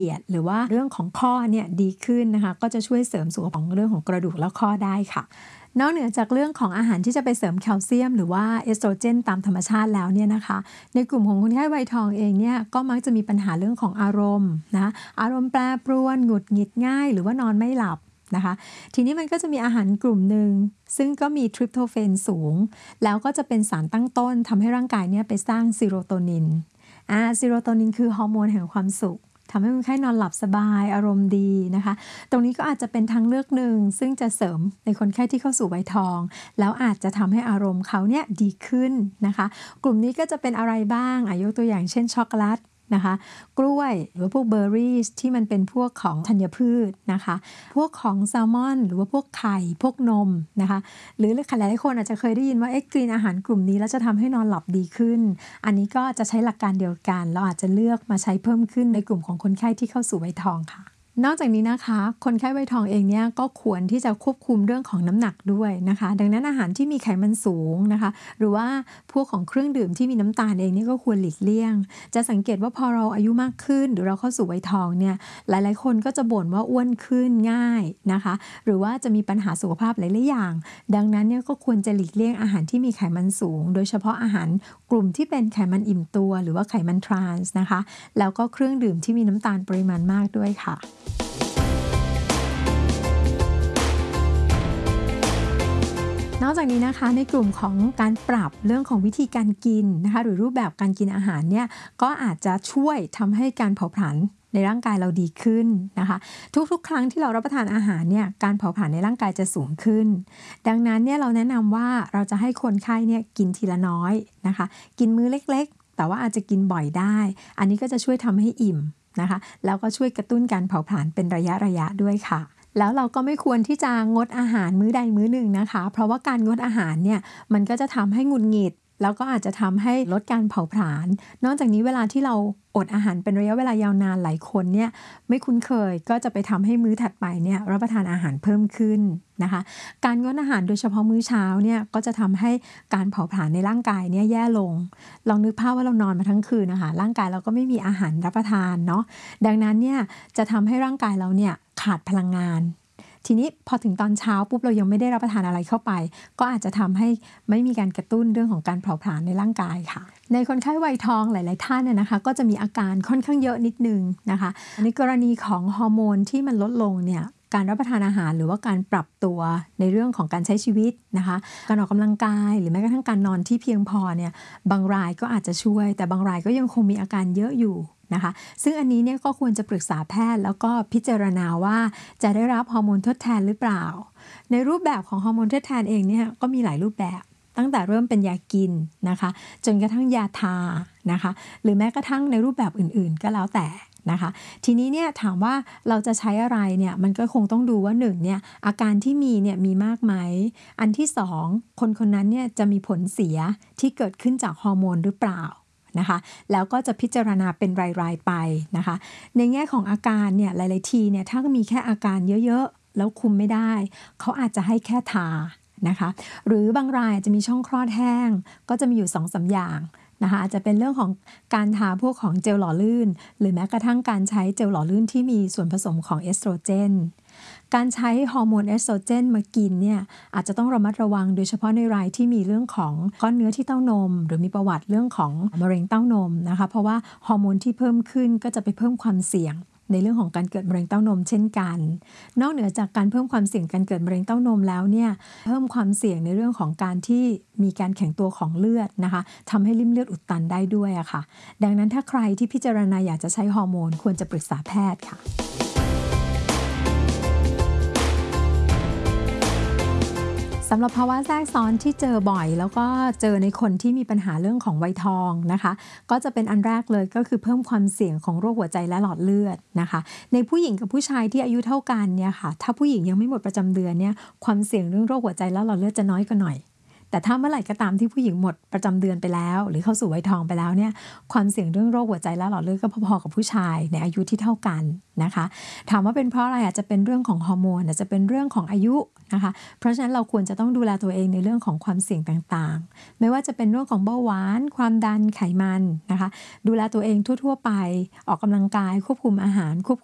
เหยียดหรือว่าเรื่องของข้อเนี่ยดีขึ้นนะคะก็จะช่วยเสริมสุขภาพของเรื่องของกระดูกและข้อได้ค่ะนอกเหนือจากเรื่องของอาหารที่จะไปเสริมแคลเซียมหรือว่าเอสโตรเจนตามธรรมชาติแล้วเนี่ยนะคะในกลุ่มของคนไข้วัยทองเองเนี่ยก็มักจะมีปัญหาเรื่องของอารมณ์นะอารมณ์แปรปรวนหงุดหงิดง่ายหรือว่านอนไม่หลับนะคะทีนี้มันก็จะมีอาหารกลุ่มหนึ่งซึ่งก็มีทริปโตเฟนสูงแล้วก็จะเป็นสารตั้งต้นทำให้ร่างกายเนี่ยไปสร้างซีโรโทนินซีโรโทนินคือฮอร์โมนแห่งความสุขทำให้คนไข้นอนหลับสบายอารมณ์ดีนะคะตรงนี้ก็อาจจะเป็นทางเลือกหนึ่งซึ่งจะเสริมในคนไข้ที่เข้าสู่วัยทองแล้วอาจจะทำให้อารมณ์เขาเนี่ยดีขึ้นนะคะกลุ่มนี้ก็จะเป็นอะไรบ้างยกตัวอย่างเช่นช็อกโกแลตนะคะกล้วยหรือว่าพวกเบอร์รี่ที่มันเป็นพวกของธัญพืชนะคะพวกของแซลมอนหรือว่าพวกไข่พวกนมนะคะหรือหลายๆคนอาจจะเคยได้ยินว่ากินอาหารกลุ่มนี้แล้วจะทำให้นอนหลับดีขึ้นอันนี้ก็จะใช้หลักการเดียวกันเราอาจจะเลือกมาใช้เพิ่มขึ้นในกลุ่มของคนไข้ที่เข้าสู่วัยทองค่ะนอกจากนี้นะคะคนไข้วัยทองเองเนี่ยก็ควรที่จะควบคุมเรื่องของน้ำหนักด้วยนะคะดังนั้นอาหารที่มีไขมันสูงนะคะหรือว่าพวกของเครื่องดื่มที่มีน้ำตาลเองนี่ก็ควรหลีกเลี่ยงจะสังเกตว่าพอเราอายุมากขึ้นหรือเราเข้าสู่วัยทองเนี่ยหลายๆคนก็จะบ่นว่าอ้วนขึ้นง่ายนะคะหรือว่าจะมีปัญหาสุขภาพหลายๆอย่างดังนั้นเนี่ยก็ควรจะหลีกเลี่ยงอาหารที่มีไขมันสูงโดยเฉพาะอาหารกลุ่มที่เป็นไขมันอิ่มตัวหรือว่าไขมันทรานส์นะคะแล้วก็เครื่องดื่มที่มีน้ำตาลปริมาณมากด้วยค่ะนอกจากนี้นะคะในกลุ่มของการปรับเรื่องของวิธีการกินนะคะหรือรูปแบบการกินอาหารเนี่ยก็อาจจะช่วยทำให้การเผาผลาญในร่างกายเราดีขึ้นนะคะทุกๆครั้งที่เรารับประทานอาหารเนี่ยการเผาผลาญในร่างกายจะสูงขึ้นดังนั้นเนี่ยเราแนะนำว่าเราจะให้คนไข้เนี่ยกินทีละน้อยนะคะกินมื้อเล็กๆแต่ว่าอาจจะกินบ่อยได้อันนี้ก็จะช่วยทำให้อิ่มนะคะแล้วก็ช่วยกระตุ้นการเผาผลาญเป็นระยะด้วยค่ะแล้วเราก็ไม่ควรที่จะงดอาหารมื้อใดมื้อหนึ่งนะคะเพราะว่าการงดอาหารเนี่ยมันก็จะทำให้หงุดหงิดแล้วก็อาจจะทำให้ลดการเผาผลาญนอกจากนี้เวลาที่เราอดอาหารเป็นระยะเวลายาวนานหลายคนเนี่ยไม่คุ้นเคยก็จะไปทำให้มื้อถัดไปเนี่ยรับประทานอาหารเพิ่มขึ้นนะคะการงดอาหารโดยเฉพาะมื้อเช้าเนี่ยก็จะทำให้การเผาผลาญในร่างกายเนี่ยแย่ลงลองนึกภาพว่าเรานอนมาทั้งคืนนะคะร่างกายเราก็ไม่มีอาหารรับประทานเนาะดังนั้นเนี่ยจะทำให้ร่างกายเราเนี่ยขาดพลังงานทีนี้พอถึงตอนเช้าปุ๊บเรายังไม่ได้รับประทานอะไรเข้าไปก็อาจจะทำให้ไม่มีการกระตุ้นเรื่องของการเผาผลาญในร่างกายค่ะในคนไข้วัยทองหลายๆท่านนะคะก็จะมีอาการค่อนข้างเยอะนิดนึงนะคะในกรณีของฮอร์โมนที่มันลดลงเนี่ยการรับประทานอาหารหรือว่าการปรับตัวในเรื่องของการใช้ชีวิตนะคะการออกกำลังกายหรือแม้กระทั่งการนอนที่เพียงพอเนี่ยบางรายก็อาจจะช่วยแต่บางรายก็ยังคงมีอาการเยอะอยู่นะคะซึ่งอันนี้เนี่ยก็ควรจะปรึกษาแพทย์แล้วก็พิจารณาว่าจะได้รับฮอร์โมนทดแทนหรือเปล่าในรูปแบบของฮอร์โมนทดแทนเองเนี่ยก็มีหลายรูปแบบตั้งแต่เริ่มเป็นยากินนะคะจนกระทั่งยาทานะคะหรือแม้กระทั่งในรูปแบบอื่นๆก็แล้วแต่นะคะทีนี้เนี่ยถามว่าเราจะใช้อะไรเนี่ยมันก็คงต้องดูว่า1เนี่ยอาการที่มีเนี่ยมีมากไหมอันที่2คนนั้นเนี่ยจะมีผลเสียที่เกิดขึ้นจากฮอร์โมนหรือเปล่านะคะแล้วก็จะพิจารณาเป็นรายๆไปนะคะในแง่ของอาการเนี่ยหลายๆทีเนี่ยถ้ามีแค่อาการเยอะๆแล้วคุมไม่ได้เขาอาจจะให้แค่ทานะคะหรือบางรายจะมีช่องคลอดแห้งก็จะมีอยู่ 2-3 อย่างนะคะอาจจะเป็นเรื่องของการทาพวกของเจลหล่อลื่นหรือแม้กระทั่งการใช้เจลหล่อลื่นที่มีส่วนผสมของเอสโตรเจนการใช้ฮอร์โมนเอสโตรเจนมากินเนี่ยอาจจะต้องระมัดระวังโดยเฉพาะในรายที่มีเรื่องของก้อนเนื้อที่เต้านมหรือมีประวัติเรื่องของมะเร็งเต้านมนะคะเพราะว่าฮอร์โมนที่เพิ่มขึ้นก็จะไปเพิ่มความเสี่ยงในเรื่องของการเกิดมะเร็งเต้านมเช่นกันนอกเหนือจากการเพิ่มความเสี่ยงการเกิดมะเร็งเต้านมแล้วเนี่ยเพิ่มความเสี่ยงในเรื่องของการที่มีการแข็งตัวของเลือดนะคะทำให้ริ่มเลือดอุดตันได้ด้วยอะค่ะดังนั้นถ้าใครที่พิจารณาอยากจะใช้ฮอร์โมนควรจะปรึกษาแพทย์ค่ะสำหรับภาวะแทรกซ้อนที่เจอบ่อยแล้วก็เจอในคนที่มีปัญหาเรื่องของวัยทองนะคะก็จะเป็นอันแรกเลยก็คือเพิ่มความเสี่ยงของโรคหัวใจและหลอดเลือดนะคะในผู้หญิงกับผู้ชายที่อายุเท่ากันเนี่ยค่ะถ้าผู้หญิงยังไม่หมดประจำเดือนเนี่ยความเสี่ยงเรื่องโรคหัวใจและหลอดเลือดจะน้อยกว่าหน่อยแต่ถ้าเมื่อไหร่ก็ตามที่ผู้หญิงหมดประจำเดือนไปแล้วหรือเข้าสู่วัยทองไปแล้วเนี่ยความเสี่ยงเรื่องโรคหัวใจและหลอดเลือดก็พอๆกับผู้ชายในอายุที่เท่ากันนะคะถามว่าเป็นเพราะอะไรอาจจะเป็นเรื่องของฮอร์โมนอาจจะเป็นเรื่องของอายุนะคะเพราะฉะนั้นเราควรจะต้องดูแลตัวเองในเรื่องของความเสี่ยงต่างๆไม่ว่าจะเป็นเรื่องของเบาหวานความดันไขมันนะคะดูแลตัวเองทั่วๆไปออกกำลังกายควบคุมอาหารควบ